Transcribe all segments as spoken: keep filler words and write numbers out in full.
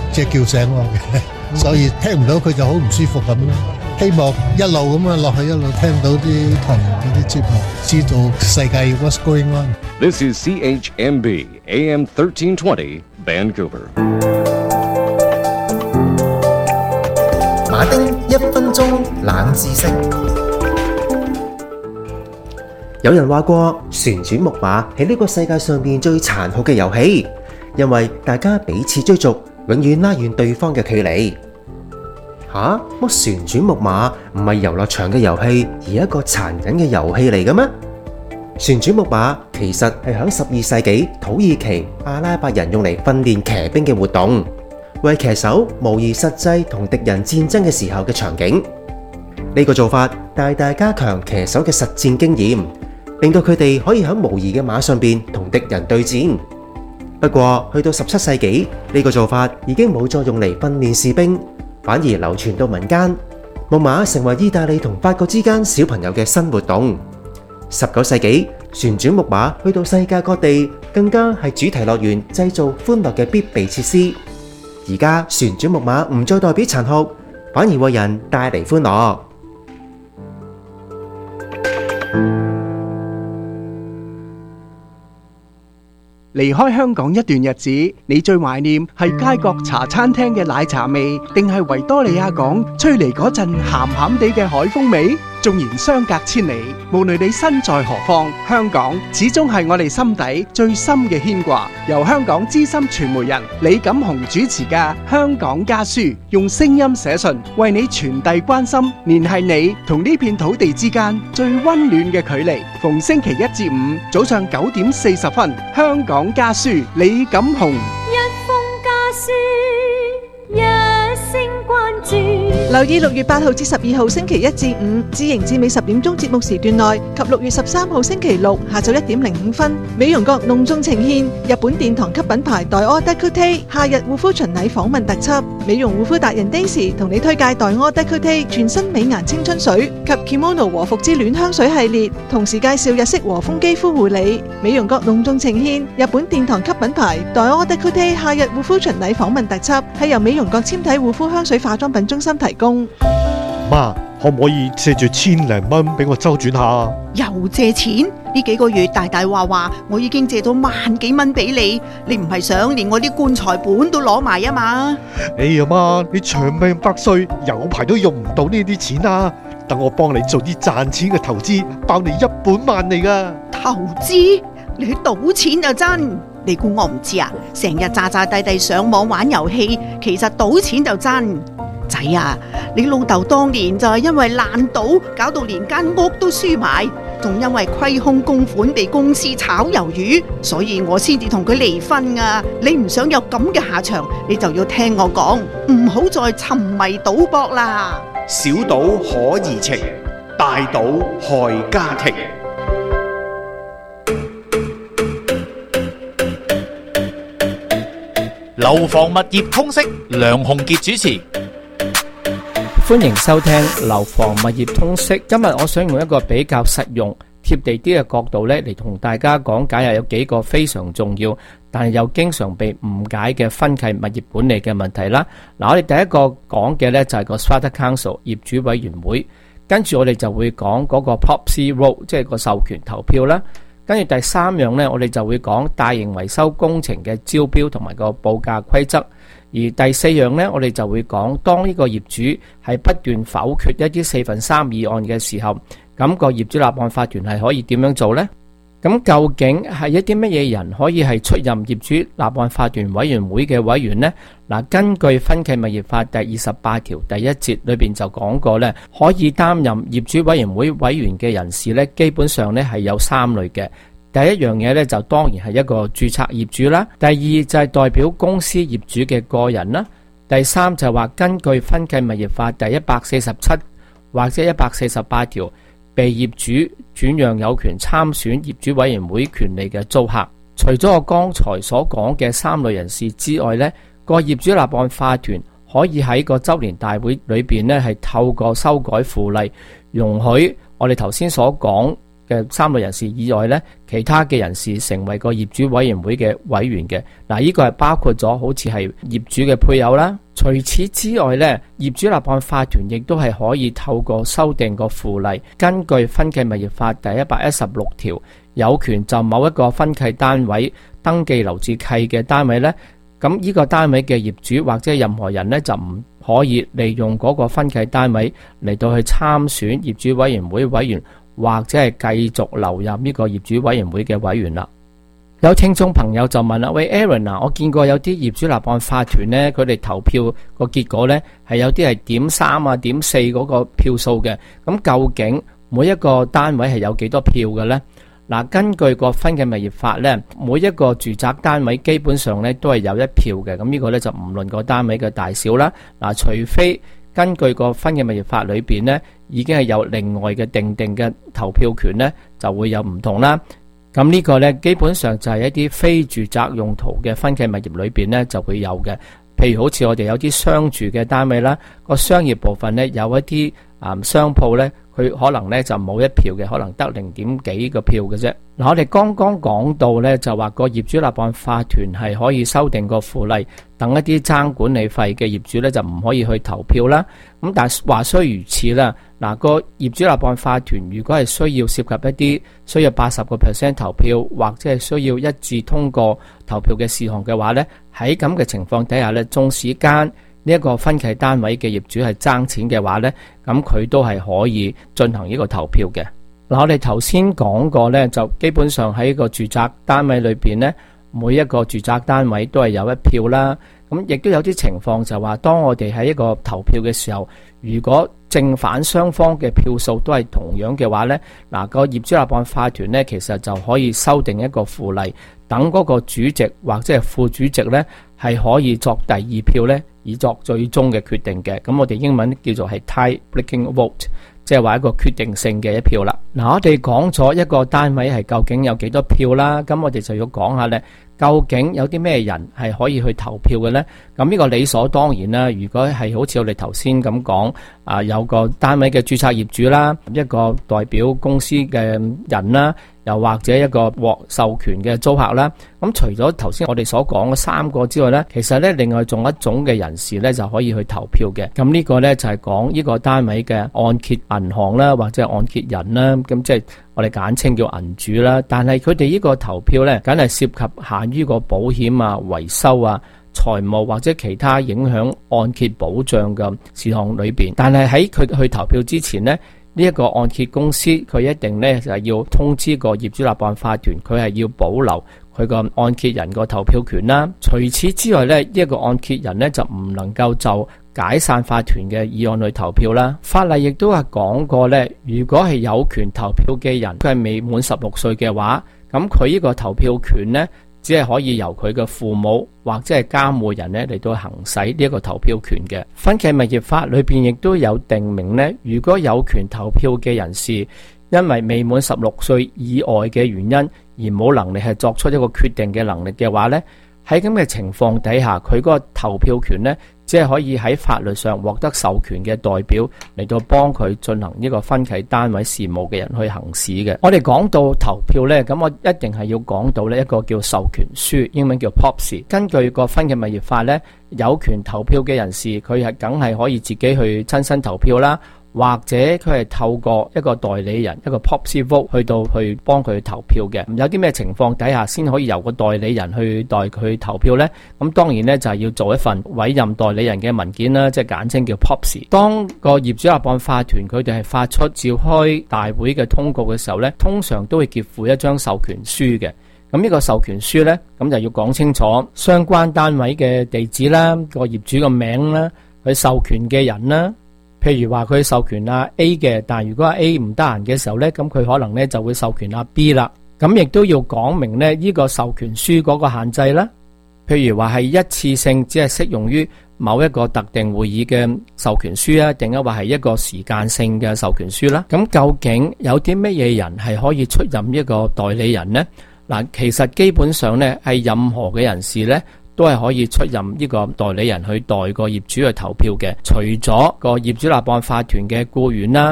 即係叫醒我嘅，所以聽唔到佢就好唔舒服咁咯。希望一路咁啊落去，一路聽到啲唐人嗰啲節目，知道世界 what's going on。 This is C H M B A M thirteen twenty Vancouver。 馬丁一分鐘冷知識。有人話過，旋轉木馬係呢個世界上面最殘酷嘅遊戲，因為大家彼此追逐，永遠拉遠對方嘅距離。吓，乜旋轉木馬唔係遊樂場嘅遊戲，而係一個殘忍嘅遊戲嚟嘅咩？旋轉木馬其實係響十二世紀土耳其阿拉伯人用嚟訓練騎兵嘅活動，為騎手模擬實際同敵人戰爭嘅時候嘅場景。呢個做法大大加強騎手嘅實戰經驗，令到佢哋可以喺模擬嘅馬上邊同敵人對戰。不過去到十七世紀，呢個做法已經冇再用嚟訓練士兵，反而流傳到民間。木馬成為意大利同法國之間小朋友嘅新活動。十九世紀，旋轉木馬去到世界各地，更加係主題樂園製造歡樂嘅必備設施。而家旋轉木馬唔再代表殘酷，反而為人帶嚟歡樂。 離開香港一段日子，你最懷念係街角茶餐廳嘅奶茶味，定係維多利亞港吹嚟嗰陣鹹鹹地嘅海風味？縱然相隔千里，無論你身在何方，香港始終係我哋心底最深嘅牽掛。由香港資深傳媒人李錦雄主持嘅《香港家書》，用聲音寫信為你傳遞關心，聯繫你同呢片土地之間最溫暖嘅距離。逢星期一至五早上九點四十分，《香港家書》李錦雄。 一封家書，一聲關注。 留意六月八號至十二號星期一至五至迎至美十點鐘節目時段內，及六月十三號星期六下晝一點零五分，美容閣隆重呈獻日本殿堂級品牌黛柯德庫蒂夏日護膚巡禮訪問特輯。美容護膚達人 Daisy 同你推介黛柯德庫蒂全新美顏青春水及 Kimono 和服之戀香水系列，同時介紹日式和風肌膚護理。美容閣隆重呈獻日本殿堂級品牌黛柯德庫蒂夏日護膚巡禮訪問特輯，係由美容閣纖體護膚香水化妝品中心提供。 媽，可唔可以借住千零蚊俾我周轉下？ 又借錢？呢幾個月大大話話，我已經借到萬幾蚊俾你，你唔係想連我啲棺材本都攞埋啊嘛？ 哎呀媽，你長命百歲，有排都用唔到呢啲錢啊！等我幫你做啲賺錢嘅投資，包你一本萬利噶。 投資？你去賭錢就真？你估我唔知啊？成日詐詐諦諦上網玩遊戲，其實賭錢就真。仔啊，你老豆當年就係因為爛賭，搞到連間屋都輸埋，仲因為虧空公款被公司炒魷魚，所以我先至同佢離婚啊！你唔想有咁嘅下場，你就要聽我講，唔好再沉迷賭博啦。 小賭可怡情，大賭害家庭。 樓房物業通識，梁鴻傑主持。 歡迎收聽樓房物業通識。今日我想用一個比較實用貼地啲嘅角度咧，嚟同大家講解下有幾個非常重要但係又經常被誤解嘅分契物業管理嘅問題啦。嗱，我哋第一個講嘅咧就係個 Strata Council 業主委員會，跟住我哋就會講嗰個 Proxy Vote 即係個授權投票啦。跟住第三樣咧，我哋就會講大型維修工程嘅招標同埋個報價規則。而第四樣呢，我哋就會講當呢個業主係不斷否決一啲四分三議案嘅時候，咁個業主立案法團係可以點樣做呢？咁究竟係一啲乜嘢人可以係出任業主立案法團委員會嘅委員呢？嗱，根據分契物業法第二十八條第一節裏邊就講過呢，可以擔任業主委員會委員嘅人士呢，基本上呢係有三類嘅。第一樣嘢咧就當然係一個註冊業主啦，第二就係代表公司業主嘅個人啦，第三就係話根據分契物業法第一百四十七或者一百四十八條被業主轉讓有權參選業主委員會權利嘅租客。除咗我剛才所講嘅三類人士之外呢，個業主立案法團可以喺個周年大會裏邊呢係透過修改附例，容許我哋頭先所講嘅三類人士以外呢，其他嘅人士成為個業主委員會嘅委員嘅。嗱，呢個係包括咗好似係業主嘅配偶啦。除此之外呢，業主立案法團亦都係可以透過修訂個附例，根據分契物業法第一百一十六條，有權就某一個分契單位登記留置契嘅單位呢，咁呢個單位嘅業主或者任何人呢，就唔可以利用嗰個分契單位嚟到去參選業主委員會委員，或者係繼續留任呢個業主委員會嘅委員啦。有聽眾朋友就問啦，喂 Aaron 啊，我見過有啲業主立案法團呢，佢哋投票個結果呢，係有啲係點三啊點四嗰個票數嘅，咁究竟每一個單位係有幾多票嘅呢？嗱，根據個分契物業法呢，每一個住宅單位基本上呢都係有一票嘅，咁呢個呢就唔論個單位嘅大小啦。嗱，除非根據個分契物業法裏邊呢已經係有另外嘅定定嘅投票權呢，就會有唔同啦。咁呢個呢，基本上就係一啲非住宅用途嘅分契物業裏邊呢就會有嘅。譬如好似我哋有啲商住嘅單位啦，個商業部分呢有一啲啊、嗯、商鋪呢，佢可能呢就冇一票嘅，可能得零點幾個票嘅啫。嗱，我哋剛剛講到呢，就話個業主立案法團係可以修訂個附例，等一啲爭管理費嘅業主呢就唔可以去投票啦。咁但係話雖如此啦，嗱，個業主立案法團如果係需要涉及一啲需要八十個 percent 投票，或者係需要一致通過投票嘅事項嘅話呢，喺咁嘅情況底下呢，縱使間呢一個分契單位嘅業主係爭錢嘅話呢，咁佢都係可以進行呢個投票嘅。嗱，我哋頭先講過呢，就基本上喺個住宅單位裏邊呢，每一個住宅單位都係有一票啦。咁亦都有啲情況就話，當我哋喺一個投票嘅時候，如果正反雙方嘅票數都係同樣嘅話呢，嗱，個業主立案法團呢，其實就可以修訂一個附例，等嗰個主席或者係副主席呢，係可以作第二票呢，以作最終嘅決定嘅。咁我哋英文叫做係 tie-breaking vote， 即係話一個決定性嘅一票啦。嗱，我哋講咗一個單位係究竟有幾多票啦，咁我哋就要講下呢，究竟有啲咩人係可以去投票嘅呢？咁呢個理所當然啦。如果係好似我哋頭先咁講，啊有個單位嘅註冊業主啦，一個代表公司嘅人啦，又或者一個獲授權嘅租客啦。咁除咗頭先我哋所講嘅三個之外呢，其實呢另外仲有一種嘅人士呢就可以去投票嘅。咁呢個呢就係講呢個單位嘅按揭銀行啦，或者係按揭人啦。咁即係我哋簡稱叫銀主啦。但係佢哋呢個投票呢，梗係涉及限於個保險啊、維修啊、財務或者其他影響按揭保障嘅事項裏邊。但係喺佢去投票之前呢，呢一個按揭公司佢一定呢就係要通知個業主立案法團，佢係要保留佢個按揭人個投票權啦。除此之外呢，呢一個按揭人呢就唔能夠就解散法團嘅議案去投票啦。法例亦都係講過呢，如果係有權投票嘅人佢係未滿十六歲嘅話，咁佢呢個投票權呢，只係可以由佢嘅父母或者係監護人呢嚟到行使呢一個投票權嘅。分契物業法裏邊亦都有定明呢，如果有權投票嘅人士因為未滿十六歲以外嘅原因而冇能力係作出一個決定嘅能力嘅話呢，喺咁嘅情況底下，佢嗰個投票權呢，只係可以喺法律上獲得授權嘅代表嚟到幫佢進行呢個分契單位事務嘅人去行使嘅。我哋講到投票呢，咁我一定係要講到呢一個叫授權書，英文叫 P O P S。根據個分契物業法呢，有權投票嘅人士佢係梗係可以自己去親身投票啦，或者佢係透過一個代理人，一個 P O P S vote 去到去幫佢投票嘅。有啲咩情況底下先可以由個代理人去代佢投票呢？咁當然呢，就係要做一份委任代理人嘅文件啦，即係簡稱叫 P O P S。當個業主立案法團佢哋係發出召開大會嘅通告嘅時候呢，通常都會結附一張授權書嘅。咁呢個授權書呢，咁就要講清楚相關單位嘅地址啦，個業主個名啦，佢授權嘅人啦。譬如話佢授權阿 A 嘅，但係如果阿 A 唔得閒嘅時候呢，咁佢可能呢就會授權阿 B 啦。咁亦都要講明呢呢個授權書嗰個限制啦。譬如話係一次性只係適用於某一個特定會議嘅授權書啊，定係話係一個時間性嘅授權書啦。咁究竟有啲乜嘢人係可以出任一個代理人呢？嗱，其實基本上呢係任何嘅人士呢，都係可以出任呢個代理人去代個業主去投票嘅，除咗個業主立案法團嘅僱員啦，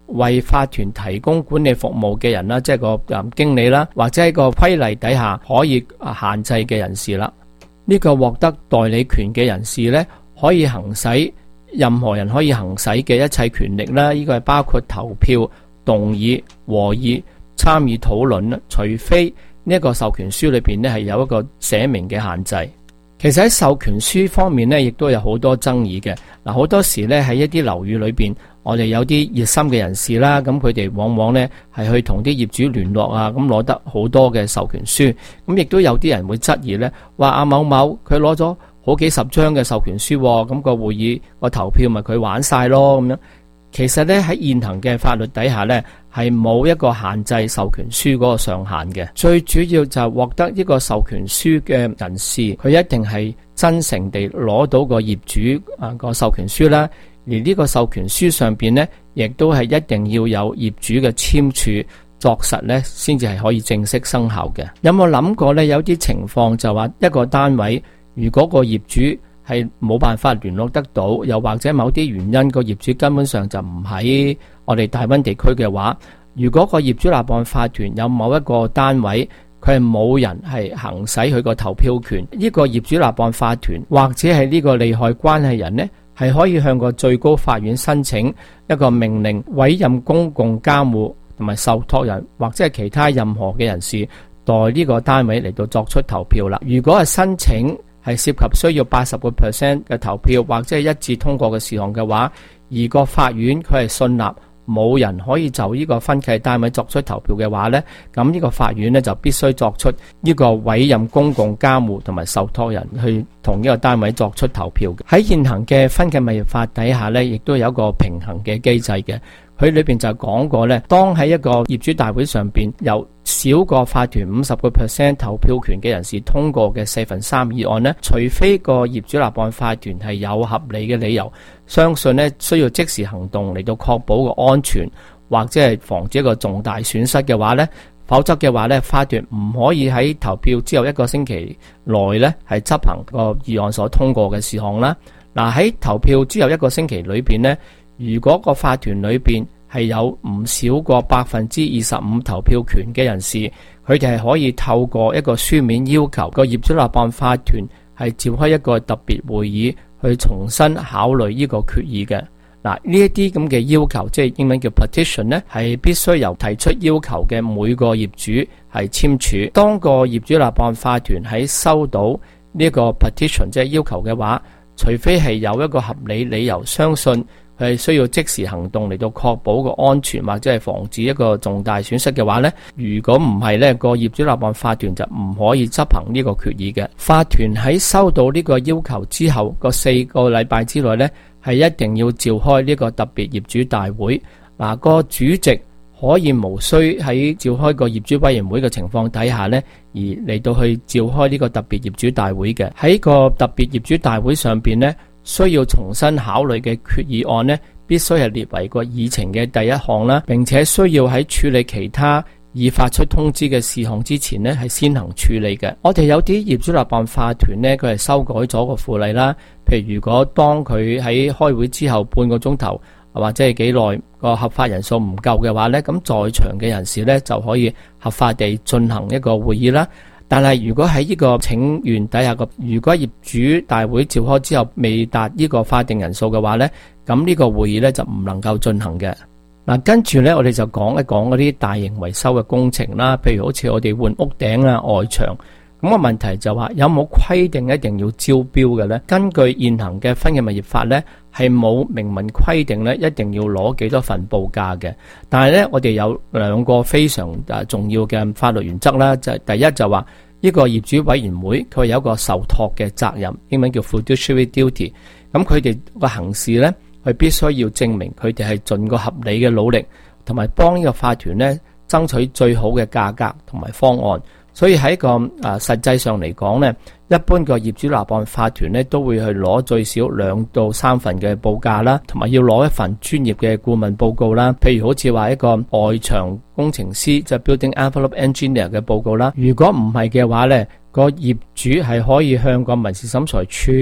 為法團提供管理服務嘅人啦，即係個誒經理啦，或者喺個規例底下可以限制嘅人士啦。呢個獲得代理權嘅人士呢，可以行使任何人可以行使嘅一切權力啦。呢個係包括投票、動議、和議、參與討論啦，除非呢一個授權書裏邊呢係有一個寫明嘅限制。其實喺授權書方面呢，亦都有好多爭議嘅。嗱，好多時呢喺一啲樓宇裏邊，我哋有啲熱心嘅人士啦，咁佢哋往往呢係去同啲業主聯絡啊，咁攞得好多嘅授權書。咁亦都有啲人會質疑呢，話阿某某佢攞咗好幾十張嘅授權書，咁個會議個投票咪佢玩晒咯咁樣。其實呢喺現行嘅法律底下呢，係冇一個限制授權書嗰個上限嘅。最主要就係獲得呢個授權書嘅人士，佢一定係真誠地攞到個業主啊個授權書啦。而呢個授權書上邊呢，亦都係一定要有業主嘅簽署作實呢，先至係可以正式生效嘅。有冇諗過呢？有啲情況就話一個單位，如果個業主係冇辦法聯絡得到，又或者某啲原因個業主根本上就唔喺我哋大溫地區嘅話，如果個業主立案法團有某一個單位佢係冇人係行使佢個投票權，呢個業主立案法團或者係呢個利害關係人呢，係可以向個最高法院申請一個命令，委任公共監護同埋受託人或者係其他任何嘅人士代呢個單位嚟到作出投票啦。如果係申請係涉及需要八十個 percent 嘅投票或者係一致通過嘅事項嘅話，而個法院佢係信納冇人可以就呢個分契單位作出投票嘅話呢，咁呢個法院呢就必須作出呢個委任公共監護同埋受託人去同呢個單位作出投票嘅。喺現行嘅分契物業法底下呢，亦都有一個平衡嘅機制嘅。佢裏邊就講過呢，當喺一個業主大會上邊由少過法團五十個 percent 投票權嘅人士通過嘅四分三議案呢，除非個業主立案法團係有合理嘅理由相信呢需要即時行動嚟到確保個安全或者係防止一個重大損失嘅話呢，否則嘅話呢，法團唔可以喺投票之後一個星期內呢係執行個議案所通過嘅事項啦。嗱，喺投票之後一個星期裏邊呢，如果個法團裏邊係有唔少過百分之二十五投票權嘅人士，佢哋係可以透過一個書面要求個業主立案法團係召開一個特別會議去重新考慮呢個決議嘅。嗱，呢一啲咁嘅要求，即係英文叫 petition 呢，係必須由提出要求嘅每個業主係簽署。當個業主立案法團喺收到呢個 petition 即係要求嘅話，除非係有一個合理理由相信佢係需要即時行動嚟到確保個安全或者係防止一個重大損失嘅話呢，如果唔係呢個業主立案法團就唔可以執行呢個決議嘅。法團喺收到呢個要求之後個四個禮拜之內呢，係一定要召開呢個特別業主大會。嗱，個主席可以無需喺召開個業主委員會嘅情況底下呢，而嚟到去召開呢個特別業主大會嘅。喺個特別業主大會上邊呢，需要重新考慮嘅決議案呢，必須係列為個議程嘅第一項啦，並且需要喺處理其他已發出通知嘅事項之前呢，係先行處理嘅。我哋有啲業主立案法團呢，佢係修改咗個附例啦。譬如如果當佢喺開會之後半個鐘頭或者係幾耐個合法人數唔夠嘅話呢，咁在場嘅人士呢，就可以合法地進行一個會議啦。但係如果喺呢個請願底下個，如果業主大會召開之後未達呢個法定人數嘅話呢，咁呢個會議呢就唔能夠進行嘅。嗱，跟住呢，我哋就講一講嗰啲大型維修嘅工程啦，譬如好似我哋換屋頂啊、外牆。咁個問題就話有冇規定一定要招標嘅呢？根據現行嘅分契物業法呢，係冇明文規定呢一定要攞幾多份報價嘅。但係呢，我哋有兩個非常誒重要嘅法律原則啦，就係第一就話呢個業主委員會佢有一個受託嘅責任，英文叫 fiduciary duty。咁佢哋個行事呢，佢必須要證明佢哋係盡個合理嘅努力，同埋幫呢個法團呢爭取最好嘅價格同埋方案。所以喺個誒、呃、實際上嚟講呢，一般個業主立案法團呢都會去攞最少兩到三份嘅報價啦，同埋要攞一份專業嘅顧問報告啦。譬如好似話一個外牆工程師，即係 building envelope engineer 嘅報告啦。如果唔係嘅話呢，個業主係可以向個民事審裁處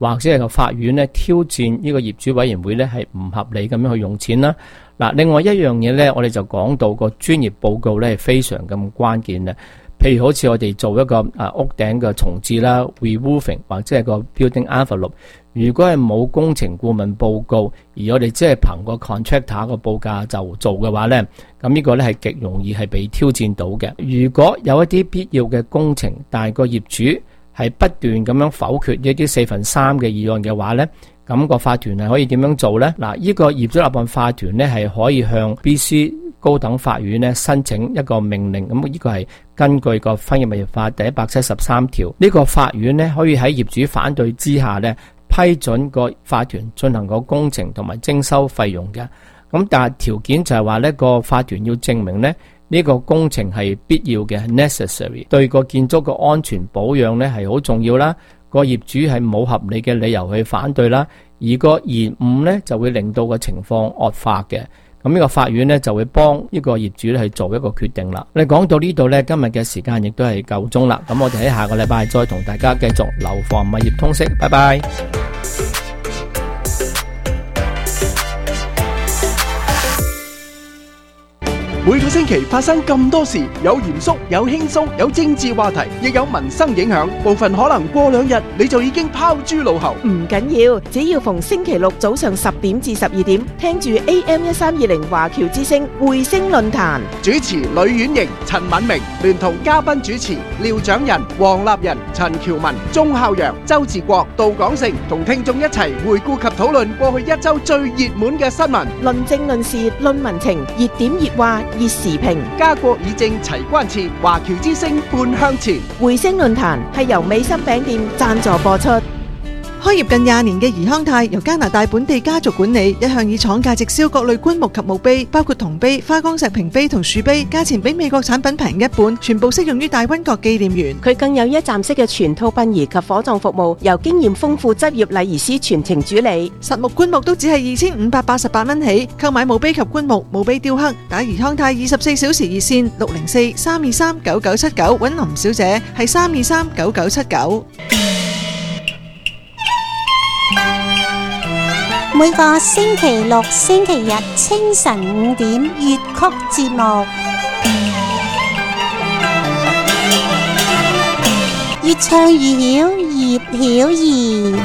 或者係個法院咧挑戰呢個業主委員會咧係唔合理咁樣去用錢啦。嗱，另外一樣嘢咧，我哋就講到個專業報告咧係非常咁關鍵嘅。譬如好似我哋做一個啊屋頂嘅重置啦 ，reroofing 或者係個 building envelope， 如果係冇工程顧問報告，而我哋只係憑個 contractor 個報價就做嘅話咧，咁呢個咧係極容易係被挑戰到嘅。如果有一啲必要嘅工程，但係個業主係不斷咁樣否決一啲四分三嘅議案嘅話咧，咁個法團係可以點樣做咧？嗱，呢個業主立案法團咧係可以向 B C 高等法院咧申請一個命令，咁呢個係根據個分業物業法第一百七十三條，呢個法院咧可以喺業主反對之下咧批准個法團進行個工程同埋徵收費用嘅。咁但係條件就係話呢個法團要證明咧呢個工程係必要嘅 necessary， 對個建築個安全保養咧係好重要啦。個業主係冇合理嘅理由去反對啦，而個延誤咧就會令到個情況惡化嘅。咁呢個法院咧就會幫呢個業主咧去做一個決定啦。你講到呢度咧，今日嘅時間亦都係夠鐘啦。咁我哋喺下個禮拜再同大家繼續樓房物業通識，拜拜。 每個星期發生咁多事，有嚴肅，有輕鬆，有政治話題，亦有民生影響。部分可能過兩日你就已經拋諸腦後。 唔緊要，只要逢星期六早上十點至十二點，聽住 A M 一三二零華僑之聲匯聲論壇， 主持呂婉瑩、陳敏明，聯同嘉賓主持廖長仁、黃立仁、陳喬文、鐘孝陽、周志國、杜廣成，同聽眾一齊回顧及討論過去一周最熱門嘅新聞， 論政論事論民情，熱點熱話熱時評， 家國議政齊關切，華僑之聲半向前。 匯聲論壇係由美心餅店贊助播出。 開業近廿年嘅怡康泰由加拿大本地家族管理，一向以廠價直銷各類棺木及墓碑，包括銅碑、花崗石屏碑同樹碑，價錢比美國產品平一半，全部適用於大溫角紀念園。 佢更有一站式嘅全套殯儀及火葬服務，由經驗豐富執業禮儀師全程主理。 實木棺木都只係二千五百八十八蚊起，購買墓碑及棺木、墓碑雕刻，打怡康泰二十四小時熱線六零四三二三九九七九，揾林小姐係三二三九九七九。 每個星期六、星期日清晨五點粵曲節目，越唱越曉，葉曉儀。